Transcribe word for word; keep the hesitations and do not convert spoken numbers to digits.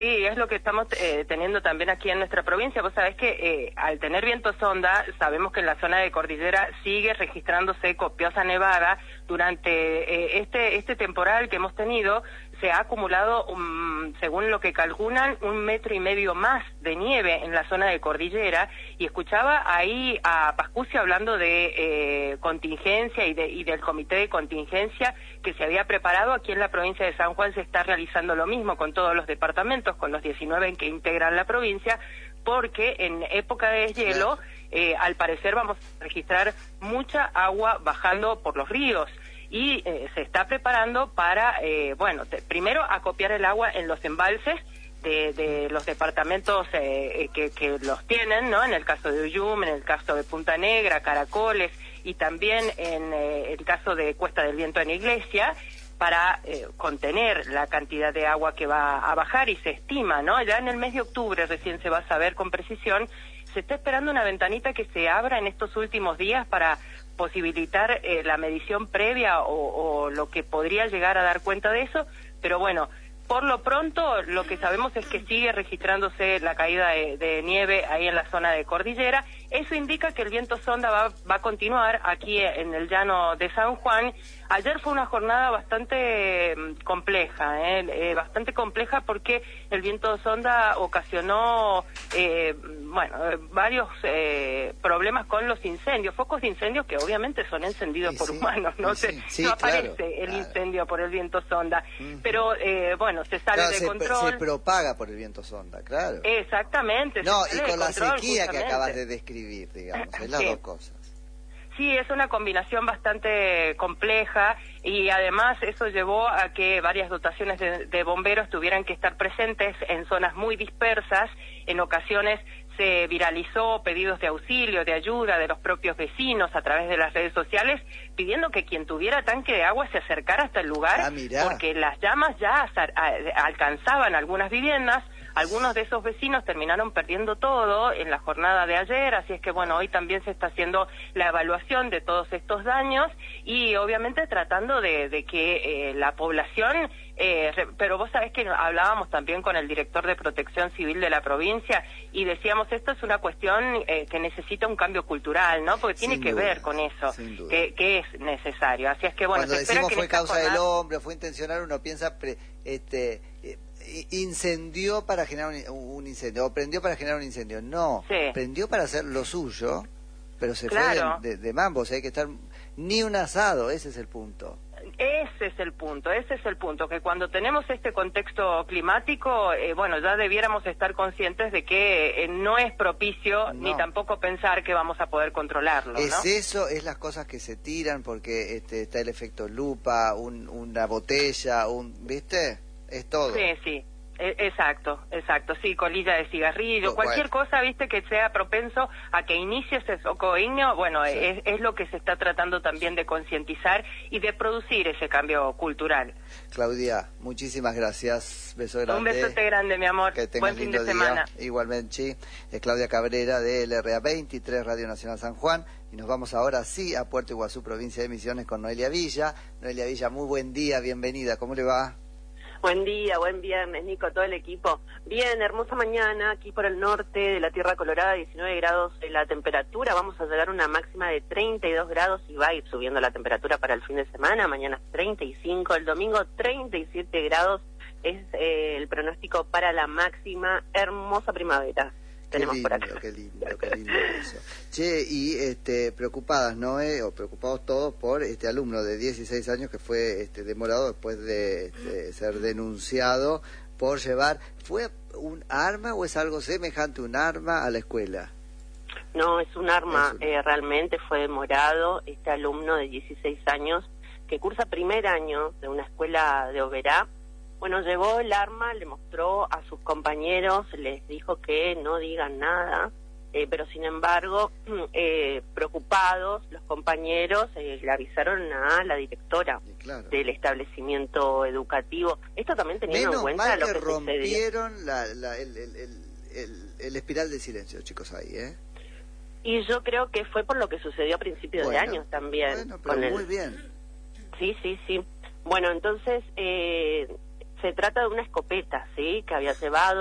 Sí, es lo que estamos eh, teniendo también aquí en nuestra provincia. Vos sabés que eh, al tener viento sonda, sabemos que en la zona de cordillera sigue registrándose copiosa nevada. Durante eh, este este temporal que hemos tenido, se ha acumulado, um, según lo que calculan, un metro y medio más de nieve en la zona de cordillera. Y escuchaba ahí a Pascucci hablando de eh, contingencia y, de, y del comité de contingencia que se había preparado. Aquí en la provincia de San Juan se está realizando lo mismo con todos los departamentos, con los diecinueve que integran la provincia, porque en época de deshielo, eh, al parecer vamos a registrar mucha agua bajando por los ríos. Y eh, se está preparando para, eh, bueno, te, primero acopiar el agua en los embalses de, de los departamentos eh, que, que los tienen, ¿no? En el caso de Uyum, en el caso de Punta Negra, Caracoles, y también en eh, el caso de Cuesta del Viento en Iglesia, para eh, contener la cantidad de agua que va a bajar. Y se estima, ¿no? Ya en el mes de octubre recién se va a saber con precisión. Se está esperando una ventanita que se abra en estos últimos días para posibilitar eh, la medición previa o, o lo que podría llegar a dar cuenta de eso. Pero bueno, por lo pronto lo que sabemos es que sigue registrándose la caída de, de nieve ahí en la zona de cordillera. Eso indica que el viento sonda va, va a continuar aquí en el llano de San Juan. Ayer fue una jornada bastante compleja, ¿eh? Eh, bastante compleja porque el viento sonda ocasionó, eh, bueno, varios eh, problemas con los incendios, focos de incendios que obviamente son encendidos sí, por sí, humanos, no, sí, se, sí, no aparece claro, el claro. incendio por el viento sonda, uh-huh. pero eh, bueno, se sale claro, de se, control. Se propaga por el viento sonda, claro. Exactamente. No, y con la control, sequía justamente. que acabas de describir, digamos, es las sí. dos cosas. Sí, es una combinación bastante compleja y además eso llevó a que varias dotaciones de, de bomberos tuvieran que estar presentes en zonas muy dispersas. En ocasiones se viralizó pedidos de auxilio, de ayuda de los propios vecinos a través de las redes sociales, pidiendo que quien tuviera tanque de agua se acercara hasta el lugar, ah, porque las llamas ya alcanzaban algunas viviendas. Algunos de esos vecinos terminaron perdiendo todo en la jornada de ayer, así es que bueno, hoy también se está haciendo la evaluación de todos estos daños y obviamente tratando de, de que eh, la población, eh, re, pero vos sabés que hablábamos también con el director de Protección Civil de la provincia y decíamos esto es una cuestión eh, que necesita un cambio cultural, ¿no? Porque tiene sin que duda, ver con eso, que, que es necesario, así es que bueno, cuando se espera decimos que fue causa jornada... del hombre, fue intencional, uno piensa pre, este eh, incendió para generar un, un incendio, o prendió para generar un incendio. No, sí. prendió para hacer lo suyo, pero se claro. fue de, de, de mambo, o sea, hay que estar ni un asado, ese es el punto. Ese es el punto, ese es el punto, que cuando tenemos este contexto climático, eh, bueno, ya debiéramos estar conscientes de que eh, no es propicio, no. ni tampoco pensar que vamos a poder controlarlo, Es ¿no? eso, es las cosas que se tiran, porque este, está el efecto lupa, un, una botella, un, ¿viste? Es todo. Sí, sí. Exacto, exacto, sí, colilla de cigarrillo, oh, cualquier bueno. cosa, viste, que sea propenso a que inicie ese socoígneo, bueno, sí. es, es lo que se está tratando también de concientizar y de producir ese cambio cultural. Claudia, muchísimas gracias, beso grande. Un besote grande, mi amor, que tengas buen fin lindo de semana. Día. Igualmente, es Claudia Cabrera de L R A veintitrés, Radio Nacional San Juan, y nos vamos ahora sí a Puerto Iguazú, provincia de Misiones, con Noelia Villa. Noelia Villa, muy buen día, bienvenida, ¿cómo le va? Buen día, buen viernes, Nico, todo el equipo. Bien, hermosa mañana, aquí por el norte de la Tierra Colorada, diecinueve grados de la temperatura. Vamos a llegar a una máxima de treinta y dos grados y va a ir subiendo la temperatura para el fin de semana. Mañana treinta y cinco, el domingo treinta y siete grados es eh, el pronóstico para la máxima. Hermosa primavera. Qué tenemos lindo, por acá. qué lindo, qué lindo eso. Che, y este, preocupadas, ¿no? Eh? O preocupados todos por este alumno de dieciséis años que fue este, demorado después de este, ser denunciado por llevar... ¿Fue un arma o es algo semejante a un arma a la escuela? No, es un arma, es un... Eh, realmente fue demorado. Este alumno de dieciséis años que cursa primer año de una escuela de Oberá, bueno, llevó el arma, le mostró a sus compañeros, les dijo que no digan nada, eh, pero sin embargo, eh, preocupados, los compañeros eh, le avisaron a la directora claro. del establecimiento educativo. Esto también teniendo Menos en cuenta mal lo que que rompieron la, la, el, el, el, el, el espiral de silencio, chicos, ahí, ¿eh? Y yo creo que fue por lo que sucedió a principios bueno, de año también. Bueno, pero con muy el... bien. Sí, sí, sí. Bueno, entonces... Eh, Se trata de una escopeta, ¿sí?, que había llevado